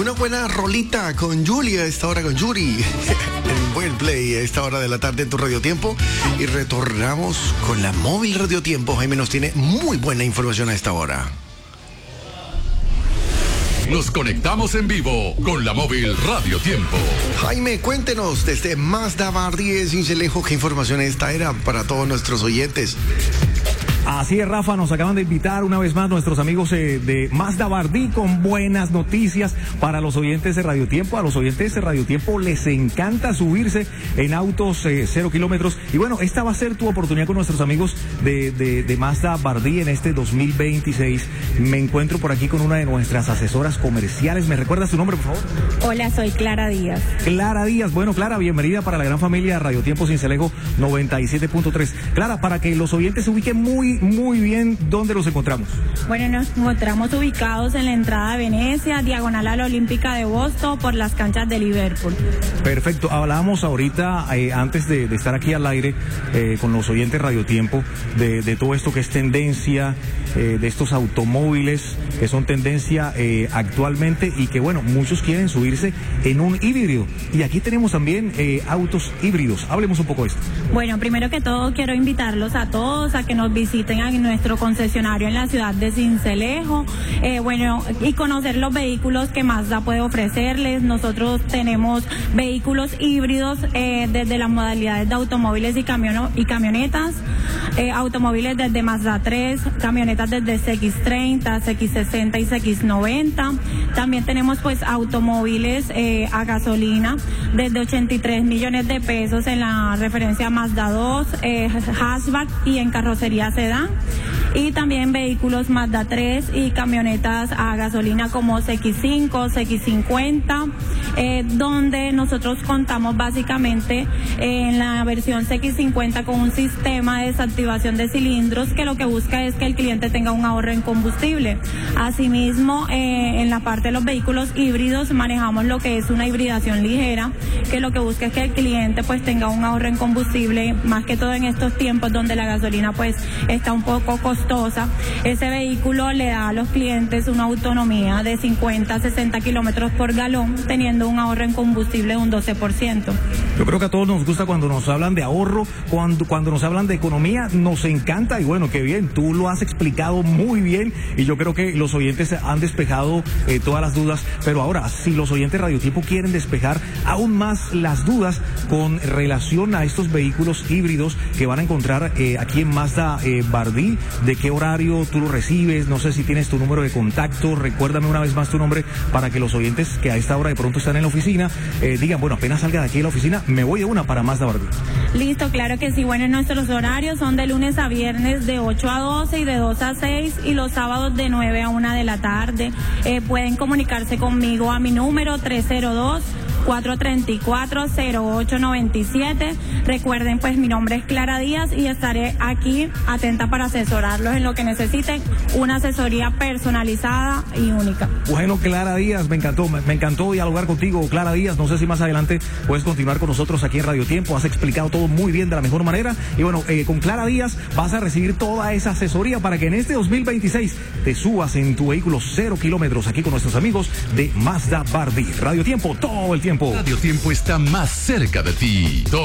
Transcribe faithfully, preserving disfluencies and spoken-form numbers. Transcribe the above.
Una buena rolita con Julia, a esta hora con Yuri. En buen play, a esta hora de la tarde en tu Radio Tiempo. Y retornamos con la móvil Radio Tiempo. Jaime nos tiene muy buena información a esta hora. Nos conectamos en vivo con la móvil Radio Tiempo. Jaime, cuéntenos desde Mazda Bardí, Sincelejo, qué información esta era para todos nuestros oyentes. Así es, Rafa, nos acaban de invitar una vez más nuestros amigos eh, de Mazda Bardí con buenas noticias para los oyentes de Radio Tiempo. A los oyentes de Radio Tiempo les encanta subirse en autos eh, cero kilómetros. Y bueno, esta va a ser tu oportunidad con nuestros amigos de, de, de Mazda Bardí en este dos mil veintiséis. Me encuentro por aquí con una de nuestras asesoras comerciales. ¿Me recuerdas tu nombre, por favor? Hola, soy Clara Díaz. Clara Díaz. Bueno, Clara, bienvenida para la gran familia Radio Tiempo Sincelejo noventa y siete punto tres. Clara, para que los oyentes se ubiquen muy Muy bien, ¿dónde los encontramos? Bueno, nos encontramos ubicados en la entrada de Venecia, diagonal a la Olímpica de Boston, por las canchas de Liverpool. Perfecto, hablábamos ahorita, eh, antes de, de estar aquí al aire, eh, con los oyentes Radio Tiempo, de, de todo esto que es tendencia, eh, de estos automóviles que son tendencia eh, actualmente y que, bueno, muchos quieren subirse en un híbrido. Y aquí tenemos también eh, autos híbridos. Hablemos un poco de esto. Bueno, primero que todo quiero invitarlos a todos a que nos visiten en nuestro concesionario en la ciudad de Sincelejo, eh, bueno, y conocer los vehículos que Mazda puede ofrecerles. Nosotros tenemos vehículos híbridos eh, desde las modalidades de automóviles y, camiono, y camionetas, eh, automóviles desde Mazda tres, camionetas desde C X treinta, C X sesenta y C X noventa. También tenemos pues automóviles eh, a gasolina desde ochenta y tres millones de pesos en la referencia Mazda dos, eh, hatchback y en carrocería sedán. Y también vehículos Mazda tres y camionetas a gasolina como C X cinco, C X cincuenta, eh, donde nosotros contamos básicamente eh, en la versión C X cincuenta con un sistema de desactivación de cilindros que lo que busca es que el cliente tenga un ahorro en combustible. Asimismo, eh, en la parte de los vehículos híbridos manejamos lo que es una hibridación ligera, que lo que busca es que el cliente pues tenga un ahorro en combustible, más que todo en estos tiempos donde la gasolina pues está un poco costosa. Ese vehículo le da a los clientes una autonomía de cincuenta a sesenta kilómetros por galón, teniendo un ahorro en combustible de un doce por ciento. Yo creo que a todos nos gusta cuando nos hablan de ahorro, cuando, cuando nos hablan de economía, nos encanta y bueno, qué bien, tú lo has explicado muy bien y yo creo que los oyentes han despejado eh, todas las dudas, pero ahora, si los oyentes Radio Tiempo quieren despejar aún más las dudas con relación a estos vehículos híbridos que van a encontrar eh, aquí en Mazda eh, Bardí, ¿de qué horario tú lo recibes? No sé si tienes tu número de contacto, recuérdame una vez más tu nombre para que los oyentes que a esta hora de pronto están en la oficina eh, digan, bueno, apenas salga de aquí de la oficina, me voy de una para Mazda Bardí. Listo, claro que sí. Bueno, nuestros horarios son de lunes a viernes de ocho a doce y de dos a seis y los sábados de nueve a una de la tarde. Eh, pueden comunicarse conmigo a mi número tres cero dos, cuatro tres cuatro, cero ocho nueve siete. Recuerden, pues mi nombre es Clara Díaz y estaré aquí atenta para asesorarlos en lo que necesiten, una asesoría personalizada y única. Bueno, Clara Díaz, me encantó, me, me encantó dialogar contigo, Clara Díaz. No sé si más adelante puedes continuar con nosotros aquí en Radio Tiempo. Has explicado todo muy bien de la mejor manera y bueno, eh, con Clara Díaz vas a recibir toda esa asesoría para que en este dos mil veintiséis te subas en tu vehículo cero kilómetros aquí con nuestros amigos de Mazda Bardí. Radio Tiempo, todo el tiempo. Radio Tiempo está más cerca de ti.